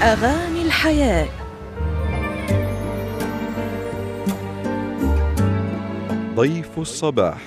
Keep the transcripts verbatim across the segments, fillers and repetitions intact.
أغاني الحياة. ضيف الصباح.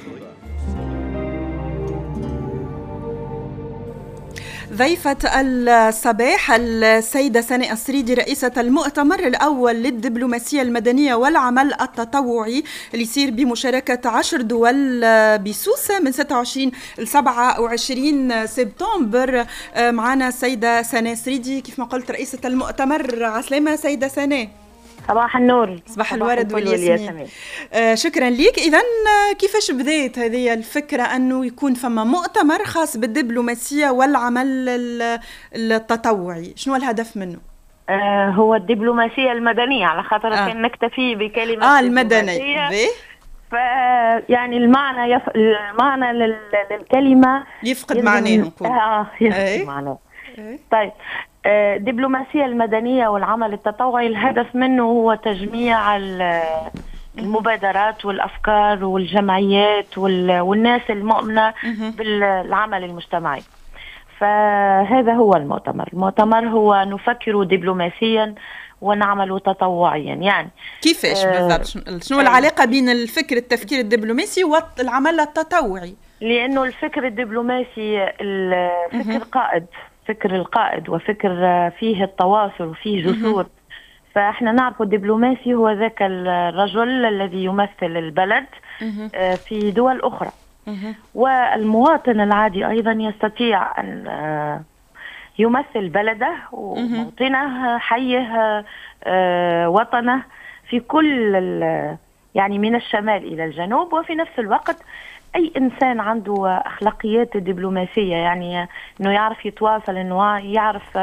ضيفة الصباح السيدة سناء السريدي، رئيسة المؤتمر الأول للدبلوماسية المدنية والعمل التطوعي اللي يصير بمشاركة عشر دول بسوسة من ستة وعشرين ل سبعة وعشرين سبتمبر. معنا السيدة سناء السريدي كيف ما قلت رئيسة المؤتمر. عسلامة سيدة سناء. صباح النور. صباح الورد والياسمين. آه شكرا ليك. إذن كيفاش بدأت هذه الفكرة أنه يكون فما مؤتمر خاص بالدبلوماسية والعمل التطوعي؟ شنو الهدف منه؟ آه هو الدبلوماسية المدنية، على خاطر آه. كان نكتفي بكلمة آه المدنية. ف يعني المعنى يف... المعنى لل... للكلمة يفقد معناه. اه يفقد معناه. طيب، الدبلوماسية المدنية والعمل التطوعي الهدف منه هو تجميع المبادرات والأفكار والجمعيات والناس المؤمنة بالعمل المجتمعي. فهذا هو المؤتمر. المؤتمر هو نفكر دبلوماسيا ونعمل تطوعيا. يعني كيفاش بالضبط؟ شنو العلاقة بين الفكر التفكير الدبلوماسي والعمل التطوعي؟ لأنه الفكر الدبلوماسي الفكر قائد، فكر القائد وفكر فيه التواصل وفيه جسور. فاحنا نعرف الدبلوماسي هو ذاك الرجل الذي يمثل البلد في دول أخرى، والمواطن العادي أيضا يستطيع أن يمثل بلده وموطنه، حيه، وطنه في كل يعني من الشمال إلى الجنوب. وفي نفس الوقت أي إنسان عنده أخلاقيات دبلوماسية، يعني إنه يعرف يتواصل، إنه يعرف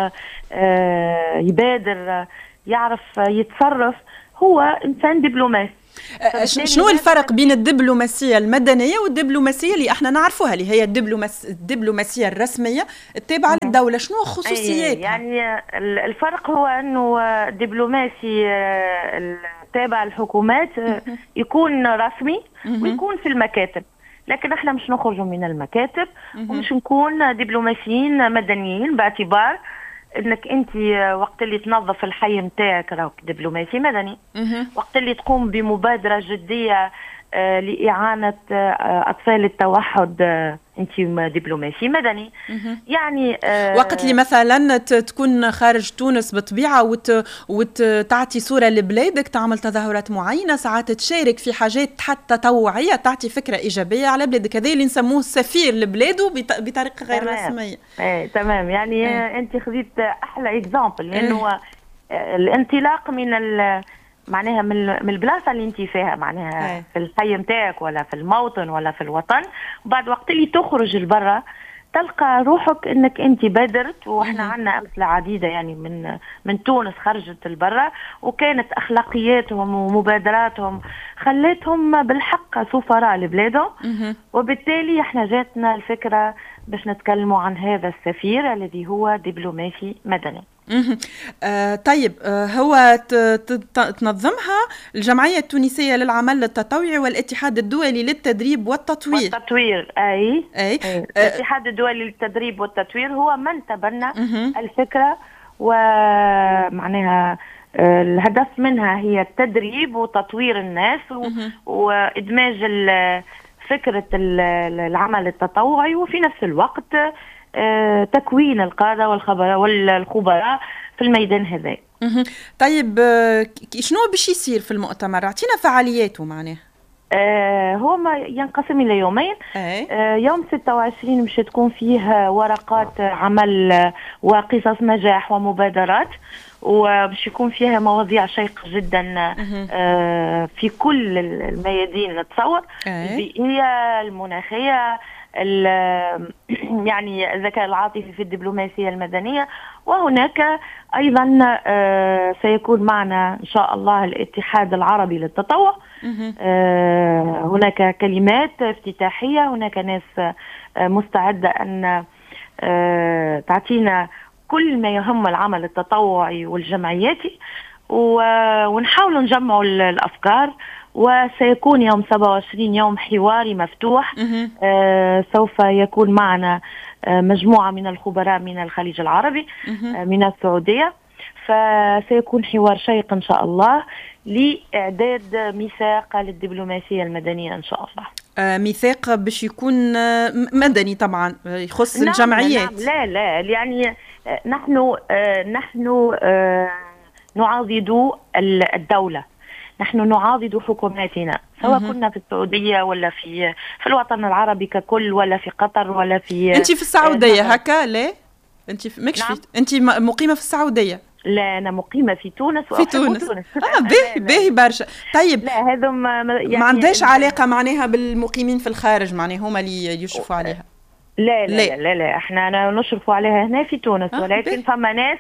يبادر، يعرف يتصرف، هو إنسان دبلوماسي. شنو الفرق بين الدبلوماسية المدنية والدبلوماسية اللي احنا نعرفوها اللي هي الدبلوماس... الدبلوماسية الرسمية التابعة للدولة؟ شنو خصوصياتها؟ يعني الفرق هو أنه الدبلوماسي التابع للحكومات يكون رسمي ويكون في المكاتب، لكن احنا مش نخرج من المكاتب ومش نكون دبلوماسيين مدنيين، باعتبار انك انت وقت اللي تنظف الحي متاعك راك دبلوماسي مدني، وقت اللي تقوم بمبادرة جدية آه لإعانة آه أطفال التوحد آه انت دبلوماسي مدني. يعني آه وقت اللي مثلا تكون خارج تونس بطبيعة وت... وتعطي صورة لبلادك، تعمل تظاهرات معينة، ساعات تشارك في حاجات حتى تطوعية، تعطي فكرة إيجابية على بلادك، هذا اللي نسموه سفير لبلاده بط... بطريقة غير تمام. رسمية. ايه تمام. يعني ايه. انت خذيت احلى اكزامبل، لانه ايه. الانطلاق من ال معناها من من البلاصه اللي انت فيها، معناها في الحي نتاعك ولا في الموطن ولا في الوطن، وبعد وقت اللي تخرج لبرا تلقى روحك انك انت بادرت. واحنا عندنا امثله عديده يعني من من تونس خرجت لبرا وكانت اخلاقياتهم ومبادراتهم خلتهم بالحق سفراء لبلادهم. وبالتالي احنا جاتنا الفكره باش نتكلموا عن هذا السفير الذي هو دبلوماسي مدني. آه طيب، آه هو تنظمها الجمعية التونسية للعمل التطوعي والاتحاد الدولي للتدريب والتطوير. والتطوير أي, أي. أي. الاتحاد الدولي للتدريب والتطوير هو من تبنى الفكرة، ومعناها الهدف منها هي التدريب وتطوير الناس وإدماج فكرة العمل التطوعي، وفي نفس الوقت تكوين القادة والخبراء في الميدان هذا. طيب، شنو باش يصير في المؤتمر؟ اعطينا فعالياته معناه. آه هو ما ينقسم إلى يومين. آه يوم ستة وعشرين مش تكون فيه ورقات عمل وقصص نجاح ومبادرات، وباش يكون فيها مواضيع شيقة جدا آه في كل الميادين نتصور، البيئية، المناخية، يعني الذكاء العاطفي في الدبلوماسية المدنية. وهناك أيضا آه سيكون معنا إن شاء الله الاتحاد العربي للتطوع. آه هناك كلمات افتتاحية، هناك ناس آه مستعدة أن آه تعطينا كل ما يهم العمل التطوعي والجمعياتي، ونحاول نجمع الأفكار. وسيكون يوم سبعة وعشرين يوم حواري مفتوح. آه سوف يكون معنا آه مجموعة من الخبراء من الخليج العربي، آه من السعودية. فسيكون حوار شيق إن شاء الله لإعداد ميثاق للدبلوماسية المدنية إن شاء الله. آه ميثاق باش يكون آه مدني طبعا يخص نعم الجمعيات. نعم لا لا يعني آه نحن آه نحن آه نعاضد الدولة، نحن نعاضد حكوماتنا سواء كنا في السعودية ولا في في الوطن العربي ككل ولا في قطر ولا في. أنت في السعودية آه هكا لا؟ أنت في مكش نعم. أنت مقيمة في السعودية؟ لا أنا مقيمة في تونس. في تونس. تونس. آه باهي باهي برشا. طيب لا هذا ما, يعني ما عندهاش علاقة معناها بالمقيمين في الخارج، معناها هما اللي يشرفوا عليها. لا لا لا, لا, لا. احنا نشرفوا عليها هنا في تونس. آه ولكن فما ناس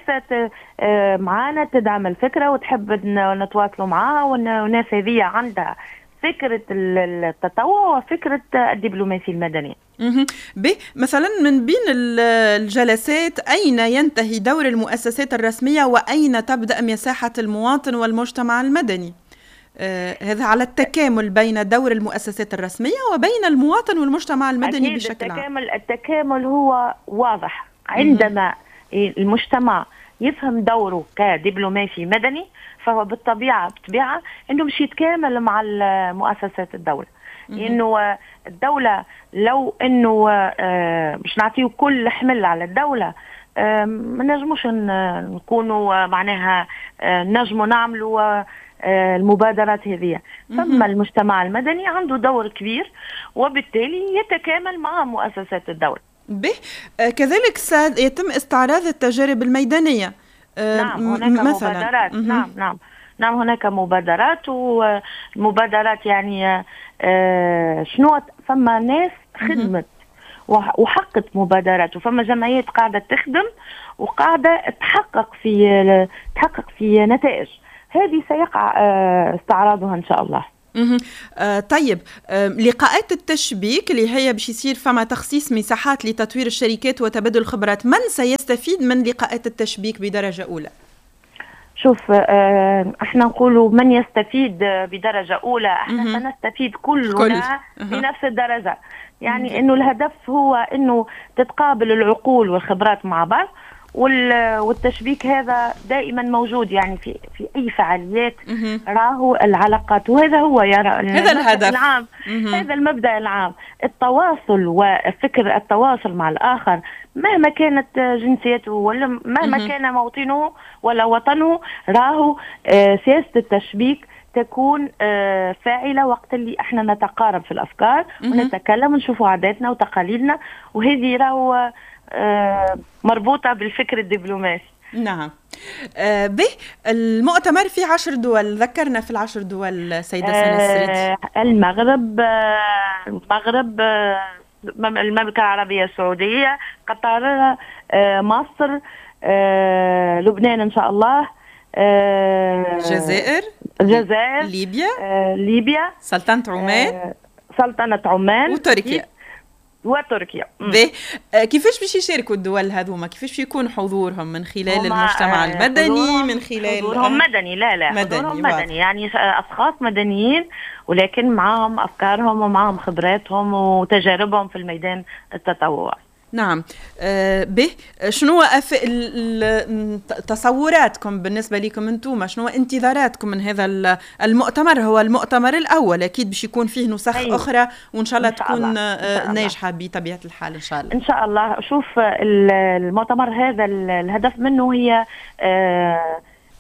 معانا تدعم الفكرة وتحب نتواصلوا معاها، والناس هذه عندها فكرة التطوع وفكرة الدبلوماسية المدنية. به مثلا من بين الجلسات أين ينتهي دور المؤسسات الرسمية وأين تبدأ مساحة المواطن والمجتمع المدني؟ آه هذا على التكامل بين دور المؤسسات الرسمية وبين المواطن والمجتمع المدني أكيد بشكل عام. التكامل التكامل هو واضح عندما المجتمع يفهم دوره كدبلوماسي مدني، فهو بالطبيعة بطبيعة إنه مش يتكامل مع مؤسسات الدولة. لأنه الدولة لو إنه مش نعطيه كل حمل على الدولة ما نجموش نكونوا معناها نجموا نعملوا المبادرات هذه. ثم المجتمع المدني عنده دور كبير وبالتالي يتكامل مع مؤسسات الدولة. به كذلك سيتم استعراض التجارب الميدانية. نعم هناك مثلاً. مبادرات. نعم نعم نعم هناك مبادرات، والمبادرات يعني آه شنو فما ناس خدمت وحقت مبادرات، وفما جمعيات قاعدة تخدم وقاعدة تحقق في تحقق في نتائج. هذه سيقع آه استعراضها إن شاء الله. آه طيب آه لقاءات التشبيك اللي هي باش يصير فما تخصيص مساحات لتطوير الشركات وتبادل الخبرات، من سيستفيد من لقاءات التشبيك بدرجة أولى؟ شوف آه احنا نقولوا من يستفيد بدرجة أولى، احنا مه. سنستفيد كلنا بنفس الدرجة. يعني مه. انه الهدف هو انه تتقابل العقول والخبرات مع بعض، والتشبيك هذا دائما موجود يعني في في اي فعاليات راهو العلاقات، وهذا هو يرى هذا الهدف العام. هذا المبدأ العام، التواصل وفكر التواصل مع الآخر مهما كانت جنسيته ولا مهما مه. كان موطنه ولا وطنه. راهو آه سياسة التشبيك تكون آه فاعلة وقت اللي احنا نتقارب في الأفكار مه. ونتكلم ونشوف عاداتنا وتقاليدنا، وهذه راهو آه مربوطة بالفكر الدبلوماسي. نعم. آه به المؤتمر في عشر دول، ذكرنا في العشر دول سيدة سنة السريدي. آه المغرب آه المغرب آه المملكة العربية السعودية، قطر، آه مصر، آه لبنان إن شاء الله، الجزائر، آه الجزائر، ليبيا، آه ليبيا، سلطنة عمان، آه سلطنة عمان، وتركيا. وتركيا. باهي كيفاش باش يشاركوا الدول هذوما؟ كيفاش يكون حضورهم؟ من خلال المجتمع المدني، من خلال حضورهم مدني؟ لا لا مدني حضورهم مدني يعني أشخاص مدنيين، ولكن معهم أفكارهم ومعهم خبراتهم وتجاربهم في الميدان التطوعي. نعم. آه به شنو أف... تصوراتكم بالنسبة لكم أنتم؟ شنو انتظاراتكم من هذا المؤتمر؟ هو المؤتمر الأول، أكيد باش يكون فيه نسخ أيوه. أخرى وإن شاء الله تكون الله. ناجحة بطبيعة الحال إن شاء الله. إن شاء الله. شوف المؤتمر هذا الهدف منه هي آه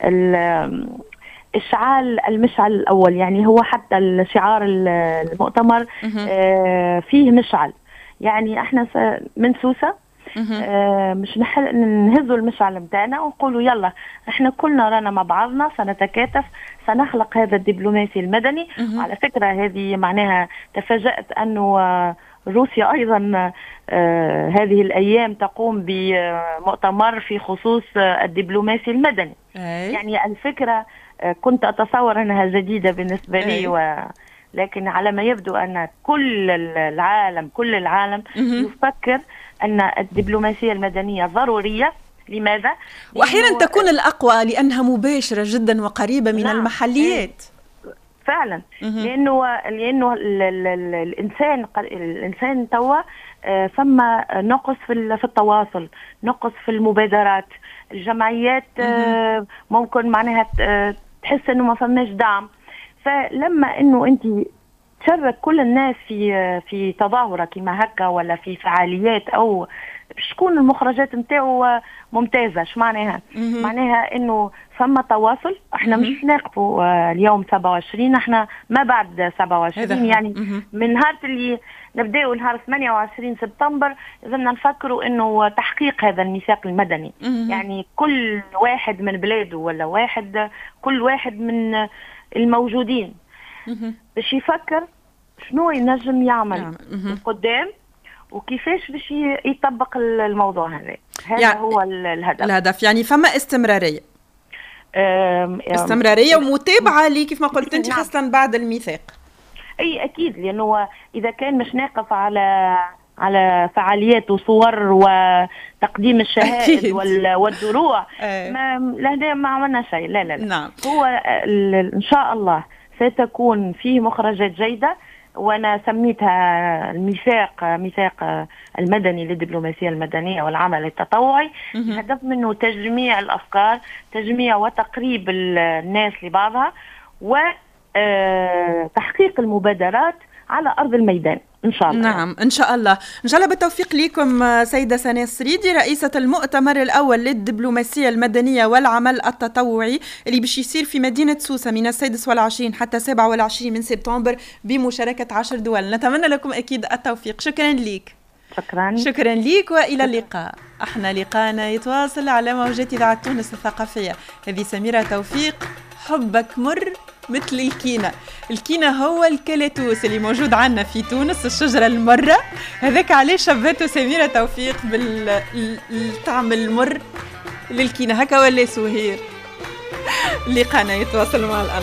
إشعال المشعل الأول، يعني هو حتى الشعار المؤتمر آه فيه مشعل. يعني احنا من سوسة آه مش نحل نهزوا المشعل متاعنا ونقولوا يلا احنا كلنا رانا مع بعضنا سنتكاتف سنخلق هذا الدبلوماسي المدني. على فكرة هذه معناها تفاجأت انه آه روسيا ايضا آه هذه الايام تقوم بمؤتمر في خصوص آه الدبلوماسي المدني. أي. يعني الفكرة آه كنت اتصور انها جديدة بالنسبة لي أي. و لكن على ما يبدو أن كل العالم كل العالم يفكر أن الدبلوماسية المدنية ضرورية. لماذا؟ وأحيانا تكون الأقوى لأنها مباشرة جدا وقريبة من نعم. المحليات فعلا. لأنه لأنه ال ال ال الإنسان الإنسان توا ثم نقص في التواصل، نقص في المبادرات، الجمعيات ممكن معناها تحس انه ما فماش دعم. فلما انه انت تشارك كل الناس في في تظاهره كما هكا ولا في فعاليات او شكون المخرجات نتاعو ممتازه، اش معناها؟ معناها انه ثم تواصل. احنا مش نقفوا اليوم سبعة وعشرين، احنا ما بعد سبعة وعشرين يعني من نهار اللي نبداو نهار ثمانية وعشرين سبتمبر لازمنا نفكروا انه تحقيق هذا الميثاق المدني. يعني كل واحد من بلاده ولا واحد كل واحد من الموجودين باش يفكر شنو ينجم يعمل قدام وكيفاش باش يطبق الموضوع هذا. هذا يعني هو الهدف. الهدف يعني فما استمرارية استمرارية ومتابعة لي كيف ما قلت انت، خاصة بعد الميثاق. اي اكيد، لانه اذا كان مش ناقف على على فعاليات وصور وتقديم الشهائد والدروع ما لهنا ما عملنا شيء. لا لا لا نعم. هو ان شاء الله ستكون فيه مخرجات جيدة، وانا سميتها الميثاق ميثاق المدني للدبلوماسية المدنية والعمل التطوعي. الهدف منه تجميع الافكار، تجميع وتقريب الناس لبعضها، وتحقيق المبادرات على ارض الميدان إن شاء الله. نعم إن شاء الله. إن شاء الله بالتوفيق لكم سيدة سناء السريدي، رئيسة المؤتمر الأول للدبلوماسية المدنية والعمل التطوعي اللي باش يصير في مدينة سوسة من السادس والعشرين حتى سبعة والعشرين من سبتمبر بمشاركة عشر دول. نتمنى لكم أكيد التوفيق. شكرا ليك. شكرا. شكرا ليك وإلى اللقاء. احنا لقاءنا يتواصل على موجات إذاعة تونس الثقافية. هذه سميرة توفيق. حبك مر مثل الكينة. الكينة هو الكاليتوس اللي موجود عنا في تونس، الشجرة المرة، هذاك عليه شبهته سميرة توفيق بالطعم المر للكينة. هكا ولا سهير؟ لقاءنا يتواصل مع الأنباء.